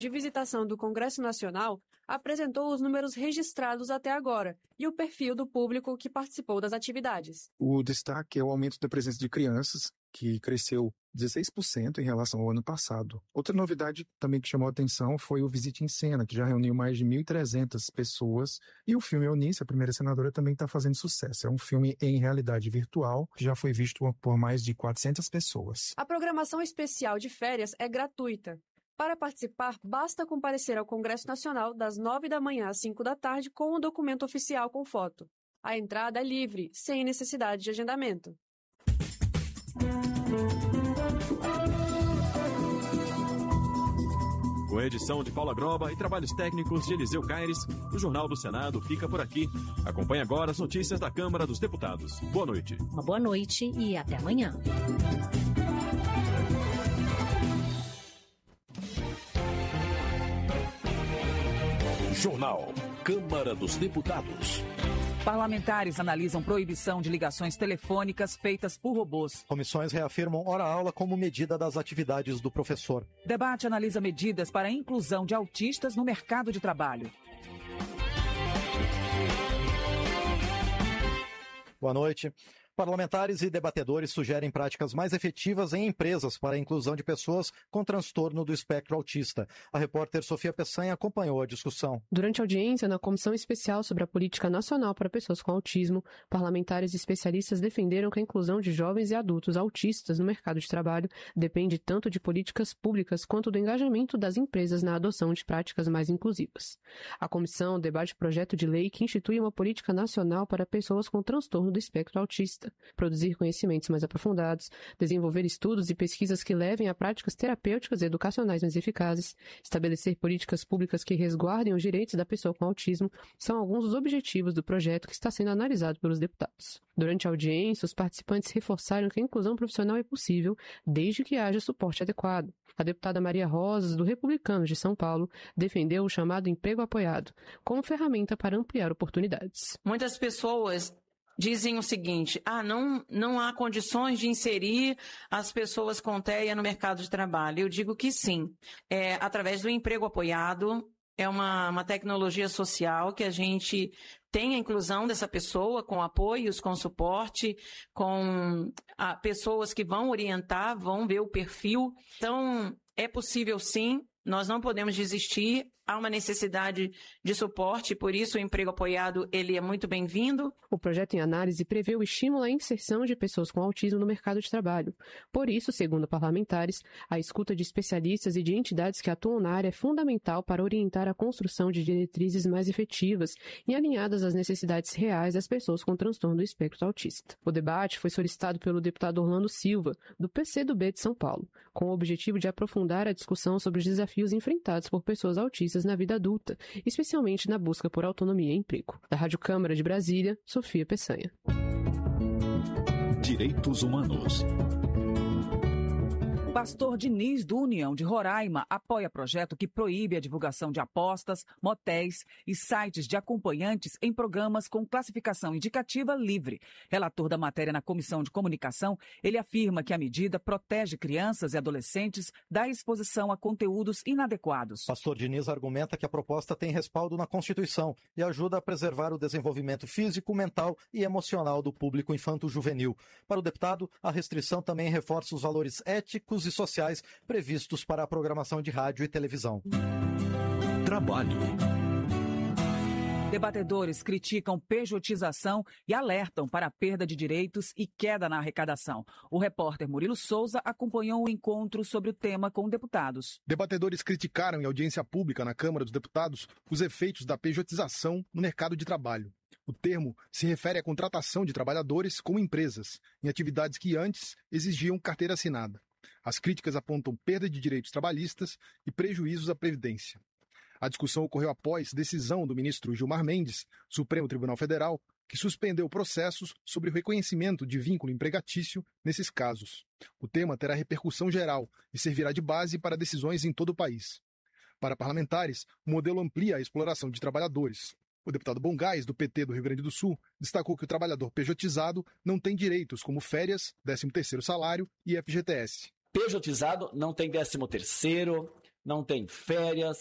de visitação do Congresso Nacional apresentou os números registrados até agora e o perfil do público que participou das atividades. O destaque é o aumento da presença de crianças, que cresceu 16% em relação ao ano passado. Outra novidade também que chamou a atenção foi o Visite em Cena, que já reuniu mais de 1.300 pessoas. E o filme Eunice, a primeira senadora, também está fazendo sucesso. É um filme em realidade virtual, que já foi visto por mais de 400 pessoas. A programação especial de férias é gratuita. Para participar, basta comparecer ao Congresso Nacional das 9 da manhã às 5 da tarde com o documento oficial com foto. A entrada é livre, sem necessidade de agendamento. Com a edição de Paula Groba e trabalhos técnicos de Eliseu Caires, o Jornal do Senado fica por aqui. Acompanhe agora as notícias da Câmara dos Deputados. Boa noite. Uma boa noite e até amanhã. Jornal Câmara dos Deputados. Parlamentares analisam proibição de ligações telefônicas feitas por robôs. Comissões reafirmam hora-aula como medida das atividades do professor. Debate analisa medidas para a inclusão de autistas no mercado de trabalho. Boa noite. Parlamentares e debatedores sugerem práticas mais efetivas em empresas para a inclusão de pessoas com transtorno do espectro autista. A repórter Sofia Peçanha acompanhou a discussão. Durante a audiência na Comissão Especial sobre a Política Nacional para Pessoas com Autismo, parlamentares e especialistas defenderam que a inclusão de jovens e adultos autistas no mercado de trabalho depende tanto de políticas públicas quanto do engajamento das empresas na adoção de práticas mais inclusivas. A comissão debate o projeto de lei que institui uma política nacional para pessoas com transtorno do espectro autista, produzir conhecimentos mais aprofundados, desenvolver estudos e pesquisas que levem a práticas terapêuticas e educacionais mais eficazes, estabelecer políticas públicas que resguardem os direitos da pessoa com autismo, são alguns dos objetivos do projeto que está sendo analisado pelos deputados. Durante a audiência, os participantes reforçaram que a inclusão profissional é possível desde que haja suporte adequado. A deputada Maria Rosas, do Republicanos de São Paulo, defendeu o chamado emprego apoiado como ferramenta para ampliar oportunidades. Muitas pessoas dizem o seguinte: não há condições de inserir as pessoas com TEA no mercado de trabalho. Eu digo que sim. Através do emprego apoiado, é uma tecnologia social que a gente tem a inclusão dessa pessoa com apoios, com suporte, com pessoas que vão orientar, vão ver o perfil. Então, é possível sim. Nós não podemos desistir, há uma necessidade de suporte, por isso o emprego apoiado ele é muito bem-vindo. O projeto em análise prevê o estímulo à inserção de pessoas com autismo no mercado de trabalho. Por isso, segundo parlamentares, a escuta de especialistas e de entidades que atuam na área é fundamental para orientar a construção de diretrizes mais efetivas e alinhadas às necessidades reais das pessoas com transtorno do espectro autista. O debate foi solicitado pelo deputado Orlando Silva, do PCdoB de São Paulo, com o objetivo de aprofundar a discussão sobre os desafios enfrentados por pessoas autistas na vida adulta, especialmente na busca por autonomia e emprego. Da Rádio Câmara de Brasília, Sofia Peçanha. Direitos Humanos. Pastor Diniz, do União de Roraima, apoia projeto que proíbe a divulgação de apostas, motéis e sites de acompanhantes em programas com classificação indicativa livre. Relator da matéria na Comissão de Comunicação, ele afirma que a medida protege crianças e adolescentes da exposição a conteúdos inadequados. Pastor Diniz argumenta que a proposta tem respaldo na Constituição e ajuda a preservar o desenvolvimento físico, mental e emocional do público infanto-juvenil. Para o deputado, a restrição também reforça os valores éticos e sociais previstos para a programação de rádio e televisão. Trabalho. Debatedores criticam pejotização e alertam para a perda de direitos e queda na arrecadação. O repórter Murilo Souza acompanhou o encontro sobre o tema com deputados. Debatedores criticaram em audiência pública na Câmara dos Deputados os efeitos da pejotização no mercado de trabalho. O termo se refere à contratação de trabalhadores com empresas, em atividades que antes exigiam carteira assinada. As críticas apontam perda de direitos trabalhistas e prejuízos à Previdência. A discussão ocorreu após decisão do ministro Gilmar Mendes, Supremo Tribunal Federal, que suspendeu processos sobre o reconhecimento de vínculo empregatício nesses casos. O tema terá repercussão geral e servirá de base para decisões em todo o país. Para parlamentares, o modelo amplia a exploração de trabalhadores. O deputado Bongás, do PT do Rio Grande do Sul, destacou que o trabalhador pejotizado não tem direitos como férias, 13º salário e FGTS. Pejotizado não tem 13º, não tem férias,